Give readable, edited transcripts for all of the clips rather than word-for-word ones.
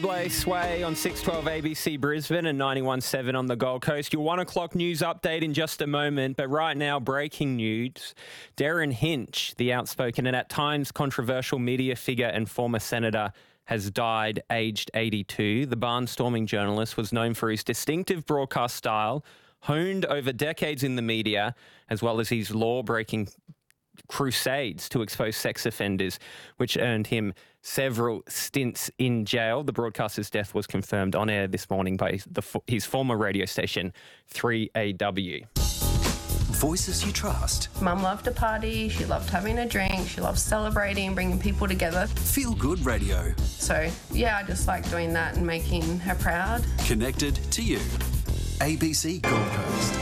Buble Sway on 612 ABC Brisbane and 91.7 on the Gold Coast. Your 1 o'clock news update in just a moment, but right now, breaking news. Darren Hinch, the outspoken and at times controversial media figure and former senator, has died aged 82. The barnstorming journalist was known for his distinctive broadcast style, honed over decades in the media, as well as his law-breaking crusades to expose sex offenders, which earned him several stints in jail. The broadcaster's death was confirmed on air this morning by his former radio station, 3AW. Voices you trust. Mum loved to party, she loved having a drink, she loved celebrating, bringing people together. Feel Good Radio. So, yeah, I just like doing that and making her proud. Connected to you. ABC Gold Coast.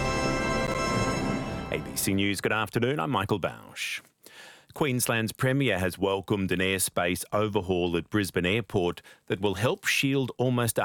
ABC News, good afternoon. I'm Michael Bausch. Queensland's Premier has welcomed an airspace overhaul at Brisbane Airport that will help shield almost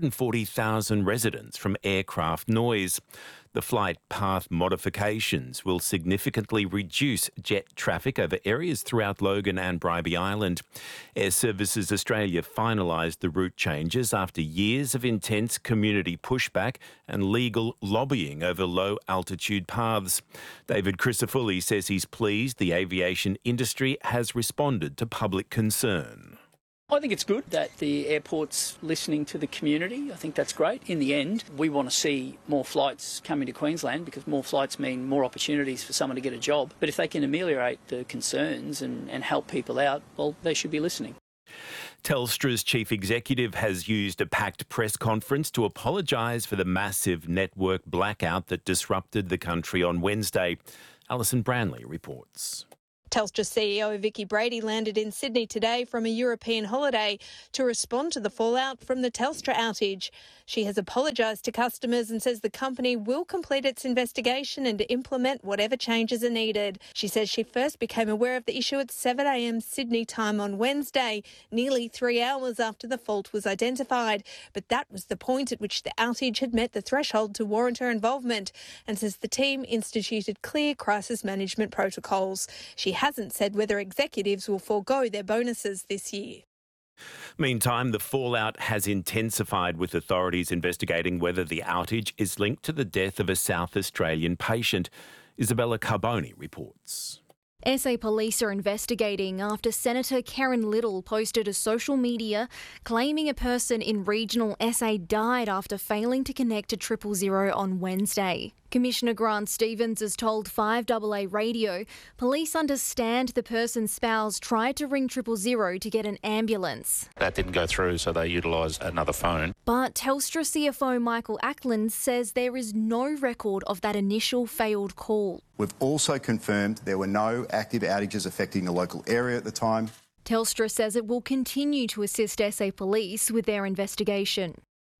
140,000 residents from aircraft noise. The flight path modifications will significantly reduce jet traffic over areas throughout Logan and Bribie Island. Air Services Australia finalised the route changes after years of intense community pushback and legal lobbying over low-altitude paths. David Crisafulli says he's pleased the aviation industry has responded to public concern. I think it's good that the airport's listening to the community. I think that's great. In the end, we want to see more flights coming to Queensland because more flights mean more opportunities for someone to get a job. But if they can ameliorate the concerns and help people out, well, they should be listening. Telstra's chief executive has used a packed press conference to apologise for the massive network blackout that disrupted the country on Wednesday. Alison Branley reports. Telstra CEO Vicki Brady landed in Sydney today from a European holiday to respond to the fallout from the Telstra outage. She has apologised to customers and says the company will complete its investigation and implement whatever changes are needed. She says she first became aware of the issue at 7 a.m. Sydney time on Wednesday, nearly 3 hours after the fault was identified. But that was the point at which the outage had met the threshold to warrant her involvement, and says the team instituted clear crisis management protocols. She hasn't said whether executives will forego their bonuses this year. Meantime, the fallout has intensified with authorities investigating whether the outage is linked to the death of a South Australian patient. Isabella Carboni reports. SA Police are investigating after Senator Karen Little posted to social media claiming a person in regional SA died after failing to connect to 000 on Wednesday. Commissioner Grant Stevens has told 5AA Radio police understand the person's spouse tried to ring 000 to get an ambulance. That didn't go through, so they utilised another phone. But Telstra CFO Michael Ackland says there is no record of that initial failed call. We've also confirmed there were no active outages affecting the local area at the time. Telstra says it will continue to assist SA Police with their investigation.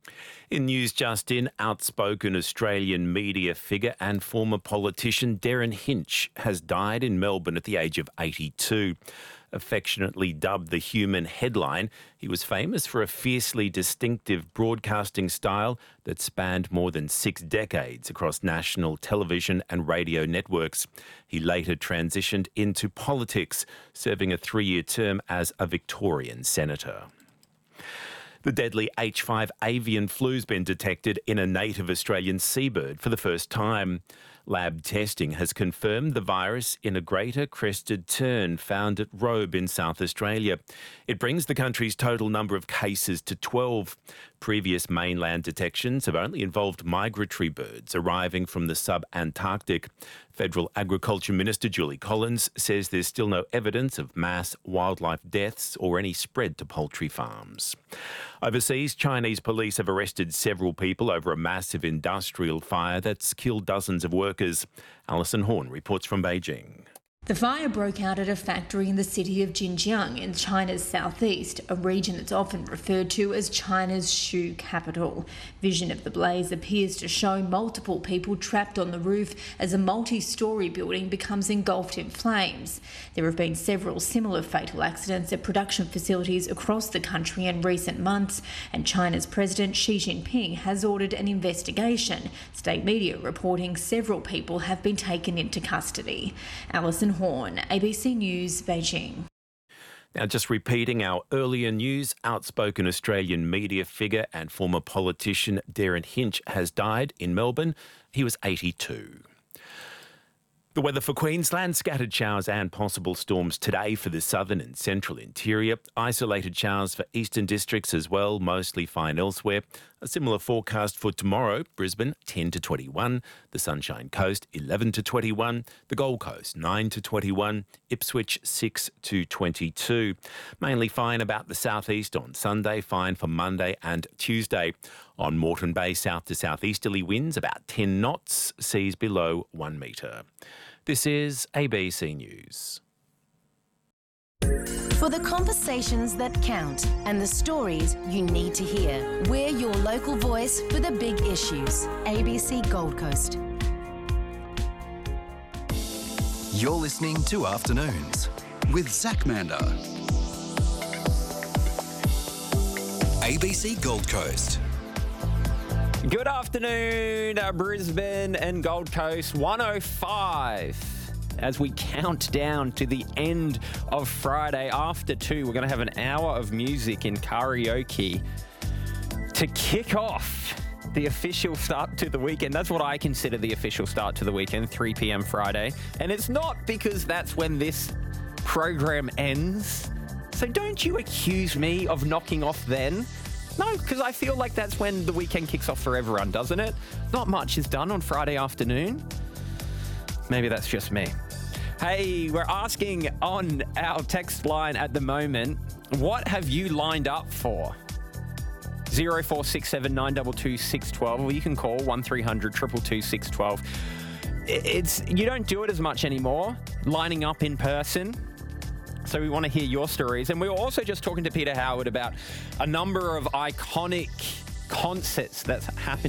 In news just in, outspoken Australian media figure and former politician Darren Hinch has died in Melbourne at the age of 82. Affectionately dubbed the Human Headline, he was famous for a fiercely distinctive broadcasting style that spanned more than 6 decades across national television and radio networks. He later transitioned into politics, serving a 3-year term as a Victorian senator. The deadly H5 avian flu's been detected in a native Australian seabird for the first time. Lab testing has confirmed the virus in a greater crested tern found at Robe in South Australia. It brings the country's total number of cases to 12. Previous mainland detections have only involved migratory birds arriving from the sub-Antarctic. Federal Agriculture Minister Julie Collins says there's still no evidence of mass wildlife deaths or any spread to poultry farms. Overseas, Chinese police have arrested several people over a massive industrial fire that's killed dozens of workers. Alison Horn reports from Beijing. The fire broke out at a factory in the city of Xinjiang in China's southeast, a region that's often referred to as China's shoe capital. Vision of the blaze appears to show multiple people trapped on the roof as a multi-storey building becomes engulfed in flames. There have been several similar fatal accidents at production facilities across the country in recent months, and China's President Xi Jinping has ordered an investigation. State media reporting several people have been taken into custody. Alison Horn, ABC News, Beijing. Now, just repeating our earlier news, outspoken Australian media figure and former politician Derryn Hinch has died in Melbourne. He was 82. The weather for Queensland, scattered showers and possible storms today for the southern and central interior. Isolated showers for eastern districts as well, mostly fine elsewhere. A similar forecast for tomorrow, Brisbane 10 to 21, the Sunshine Coast 11 to 21, the Gold Coast 9 to 21, Ipswich 6 to 22. Mainly fine about the southeast on Sunday, fine for Monday and Tuesday. On Moreton Bay, south to southeasterly winds about 10 knots, seas below 1 metre. This is ABC News. For the conversations that count and the stories you need to hear, we're your local voice for the big issues. ABC Gold Coast. You're listening to Afternoons with Zach Mander. ABC Gold Coast. Good afternoon, Brisbane and Gold Coast 105. As we count down to the end of Friday after 2, we're going to have an hour of music in karaoke to kick off the official start to the weekend. That's what I consider the official start to the weekend, 3 p.m. Friday. And it's not because that's when this program ends. So don't you accuse me of knocking off then. No, because I feel like that's when the weekend kicks off for everyone, doesn't it? Not much is done on Friday afternoon. Maybe that's just me. Hey, we're asking on our text line at the moment, what have you lined up for? 0467 922 612, or you can call 1300 222 612. You don't do it as much anymore, lining up in person. So we want to hear your stories. And we were also just talking to Peter Howard about a number of iconic concerts that's happened